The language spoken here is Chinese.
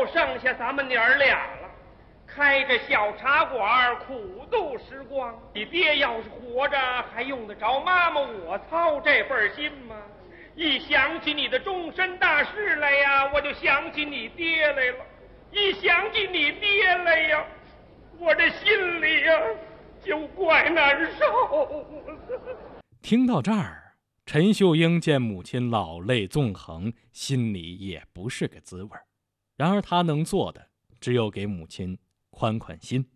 就剩下咱们娘儿俩了，开个小茶馆，苦度时光。你爹要是活着，还用得着妈妈我操这份心吗？一想起你的终身大事来呀，我就想起你爹来了。一想起你爹来呀，我这心里呀就怪难受。 听到这儿，陈秀英见母亲老泪纵横，心里也不是个滋味。然而她能做的，只有给母亲宽宽心。